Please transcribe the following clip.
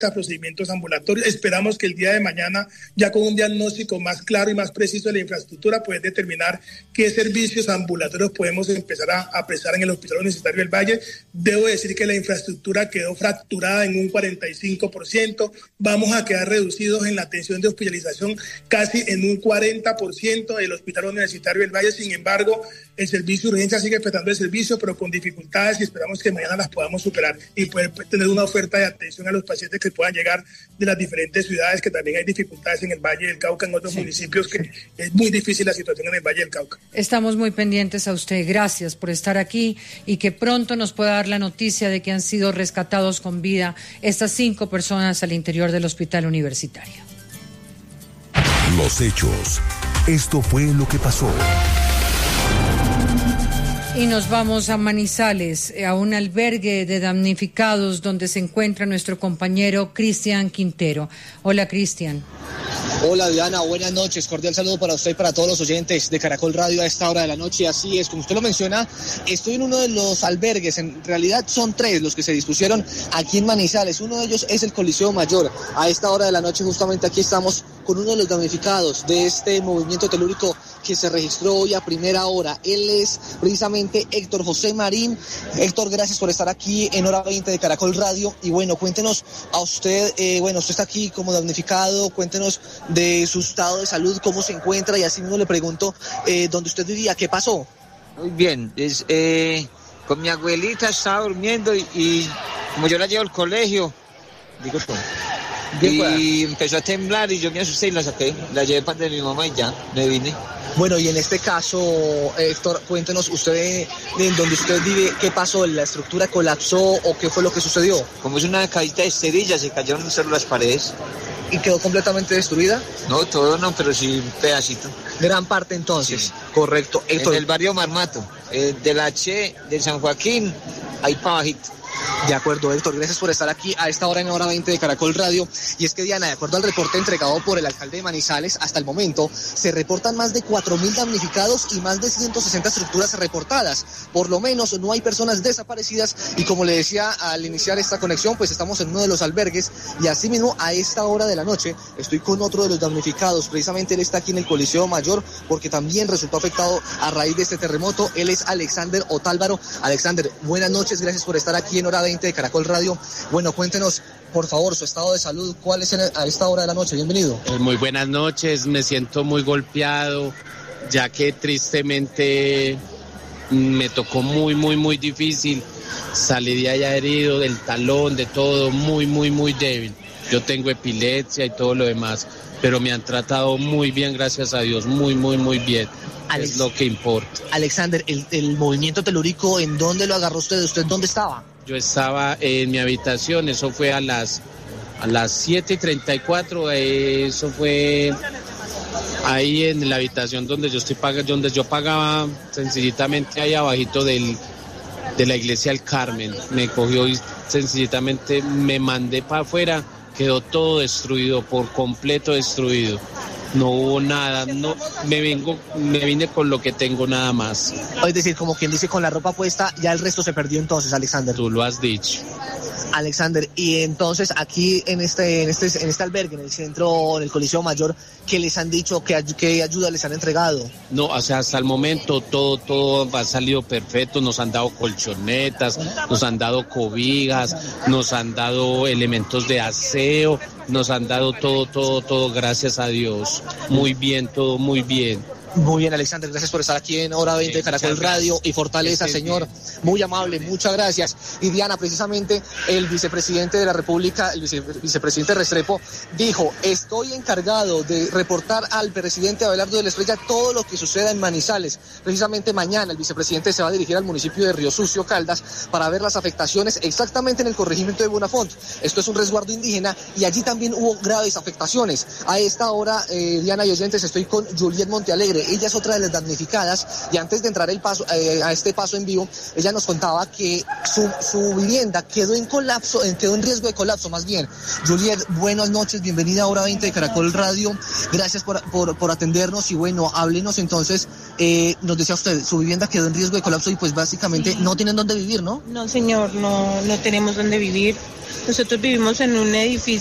procedimientos ambulatorios. Esperamos que el día de mañana, ya con un diagnóstico más claro y más preciso de la infraestructura, poder determinar qué servicios ambulatorios podemos empezar a prestar en el Hospital Universitario del Valle. Debo decir que la infraestructura quedó fracturada en un 45%. Vamos a quedar reducidos en la atención de hospitalización casi en un 40% del Hospital Universitario del Valle. Sin embargo, el servicio de urgencia sigue prestando el servicio, pero con dificultades, y esperamos que mañana las podamos superar y poder tener una oferta de atención a los pacientes que puedan llegar de las diferentes ciudades, que también hay dificultades en el Valle del Cauca, en otros municipios, que es muy difícil la situación en el Valle del Cauca. Estamos muy pendientes a usted. Gracias por estar aquí y que pronto nos pueda dar la noticia de que han sido rescatados con vida estas 5 personas al interior del hospital universitario. Los hechos. Esto fue lo que pasó. Y nos vamos a Manizales, a un albergue de damnificados donde se encuentra nuestro compañero Cristian Quintero. Hola, Cristian. Hola, Diana, buenas noches. Cordial saludo para usted y para todos los oyentes de Caracol Radio a esta hora de la noche. Así es, como usted lo menciona, estoy en uno de los albergues. En realidad son 3 los que se dispusieron aquí en Manizales. Uno de ellos es el Coliseo Mayor. A esta hora de la noche, justamente aquí estamos con uno de los damnificados de este movimiento telúrico que se registró hoy a primera hora. Él es precisamente Héctor José Marín. Héctor, gracias por estar aquí en Hora 20 de Caracol Radio. Y bueno, cuéntenos a usted, usted está aquí como damnificado, cuéntenos de su estado de salud, cómo se encuentra, y así mismo le pregunto, ¿dónde usted vivía? ¿Qué pasó? Muy bien, con mi abuelita estaba durmiendo y como yo la llevo al colegio, digo todo. Y empezó a temblar y yo me asusté y la saqué, la llevé para de mi mamá y ya, me vine. Bueno, y en este caso, Héctor, cuéntenos, usted, en donde usted vive, ¿qué pasó? ¿La estructura colapsó o qué fue lo que sucedió? Como es una casita de esterillas, se cayeron solo las paredes. ¿Y quedó completamente destruida? No, todo no, pero sí un pedacito. Gran parte entonces, sí. Correcto. Héctor. En el barrio Marmato, de la H, de San Joaquín, ahí para bajito. De acuerdo, Héctor, gracias por estar aquí a esta hora en Hora 20 de Caracol Radio. Y es que, Diana, de acuerdo al reporte entregado por el alcalde de Manizales, hasta el momento se reportan más de 4.000 damnificados y más de 160 estructuras reportadas. Por lo menos no hay personas desaparecidas, y como le decía al iniciar esta conexión, pues estamos en uno de los albergues, y asimismo a esta hora de la noche estoy con otro de los damnificados. Precisamente él está aquí en el Coliseo Mayor porque también resultó afectado a raíz de este terremoto. Él es Alexander Otálvaro. Alexander, buenas noches, gracias por estar aquí en Hora 20 de Caracol Radio. Bueno, cuéntenos, por favor, su estado de salud. ¿Cuál es a esta hora de la noche? Bienvenido. Muy buenas noches, me siento muy golpeado, ya que tristemente me tocó muy difícil. Salí de allá herido, del talón, de todo, muy débil. Yo tengo epilepsia y todo lo demás, pero me han tratado muy bien, gracias a Dios, muy bien. Es lo que importa. Alexander, el movimiento telúrico, ¿en dónde lo agarró usted? ¿Usted dónde estaba? Yo estaba en mi habitación, eso fue a las 7:34, eso fue ahí en la habitación donde yo pagaba sencillitamente ahí abajito de la iglesia del Carmen. Me cogió y sencillamente me mandé para afuera, quedó todo destruido, por completo destruido. No hubo nada, no, me vine con lo que tengo nada más. Es decir, como quien dice, con la ropa puesta, ya el resto se perdió entonces, Alexander. Tú lo has dicho. Alexander, y entonces aquí en este albergue, en el centro, en el Coliseo Mayor, ¿qué les han dicho? ¿Qué ayuda les han entregado? No, o sea, hasta el momento todo ha salido perfecto. Nos han dado colchonetas, nos han dado cobijas, nos han dado elementos de aseo, nos han dado todo, gracias a Dios. Muy bien, todo muy bien. Muy bien, Alexander, gracias por estar aquí en Hora 20 de Caracol Radio y Fortaleza, señor. Muy amable, muchas gracias. Y Diana, precisamente el vicepresidente de la República, el vicepresidente Restrepo, dijo: estoy encargado de reportar al presidente Abelardo de la Estrella todo lo que suceda en Manizales. Precisamente mañana el vicepresidente se va a dirigir al municipio de Río Sucio, Caldas, para ver las afectaciones exactamente en el corregimiento de Bonafont. Esto es un resguardo indígena y allí también hubo graves afectaciones. A esta hora, Diana y oyentes, estoy con Juliet Montealegre. Ella es otra de las damnificadas, y antes de entrar a este paso en vivo, ella nos contaba que su vivienda quedó en riesgo de colapso, más bien. Juliet, buenas noches, bienvenida a Hora 20 de Caracol Radio, gracias por atendernos, y bueno, háblenos entonces nos decía usted, su vivienda quedó en riesgo de colapso y pues básicamente no tienen dónde vivir, ¿no? No, señor, no tenemos dónde vivir. Nosotros vivimos en un edificio